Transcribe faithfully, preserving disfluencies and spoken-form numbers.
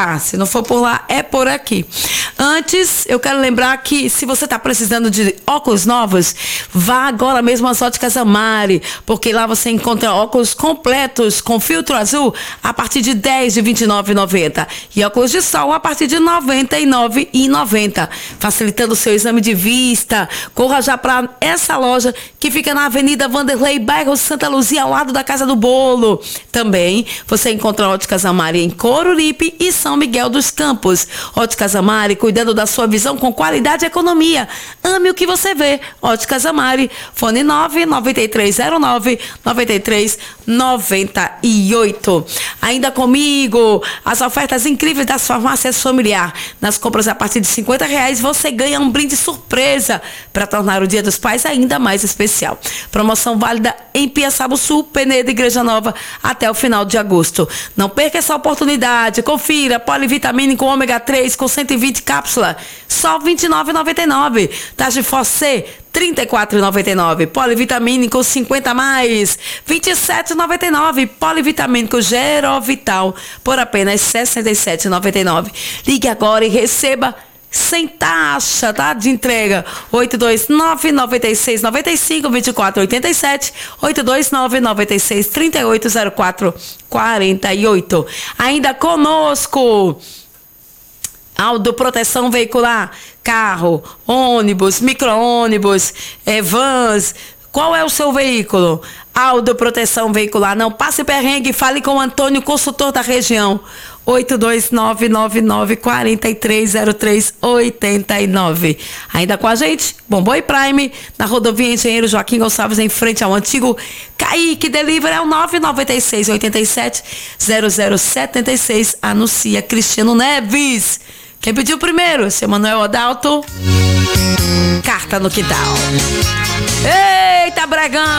tá. Se não for por lá, é por aqui. Antes, eu quero lembrar que se você tá precisando de óculos novos, vá agora mesmo às Óticas Amari, porque lá você encontra óculos completos com filtro azul a partir de dez de vinte e nove reais e noventa centavos e óculos de sol a partir de noventa e nove reais e noventa centavos, facilitando o seu exame de vista. Corra já para essa loja que fica na Avenida Vanderlei, bairro Santa Luzia, ao lado da Casa do Bolo. Também você encontra Óticas Amari em Coruripe e São Miguel dos Campos. Óticas Amari, cuidando da sua visão com qualidade e economia. Ame o que você vê. Óticas Amari, fone nove nove três zero nove nove três nove oito. Ainda comigo, as ofertas incríveis das farmácias familiar. Nas compras a partir de cinquenta reais, você ganha um brinde surpresa para tornar o Dia dos Pais ainda mais especial. Promoção válida em Piaçabuçu, Penedo, Igreja Nova, até o final de agosto. Não perca essa oportunidade. Confira polivitamínico ômega três com cento e vinte cápsulas, só vinte e nove reais e noventa e nove centavos. Tajifor C, trinta e quatro reais e noventa e nove centavos. Polivitamínico cinquenta mais, vinte e sete reais e noventa e nove centavos. Polivitamínico Gerovital por apenas sessenta e sete reais e noventa e nove centavos. Ligue agora e receba sem taxa, tá? De entrega. oito dois nove, nove seis nove cinco, dois quatro oito sete, oito dois nove, nove seis, três oito zero quatro, quatro oito. Ainda conosco, Aldo Proteção Veicular, carro, ônibus, micro-ônibus, é, vans. Qual é o seu veículo? Aldo Proteção Veicular. Não passe perrengue, fale com o Antônio, consultor da região. oito dois nove, nove nove quatro três zero três oito nove. Ainda com a gente, Bomboi Prime, na rodovia Engenheiro Joaquim Gonçalves, em frente ao antigo Kaique Delivery, é o nove nove seis oito sete zero zero sete seis. Anuncia Cristiano Neves. Quem pediu primeiro? Seu Manuel Adalto. Carta no Quintal. Eita, Bregão!